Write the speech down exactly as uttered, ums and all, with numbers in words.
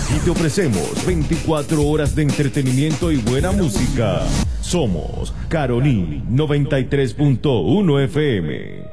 Aquí te ofrecemos veinticuatro horas de entretenimiento y buena música. Somos Caroní noventa y tres punto uno F M.